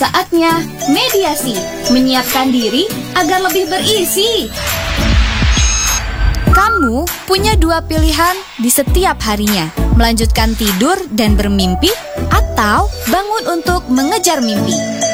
Saatnya mediasi, menyiapkan diri agar lebih berisi. Kamu punya dua pilihan di setiap harinya, melanjutkan tidur dan bermimpi, atau bangun untuk mengejar mimpi.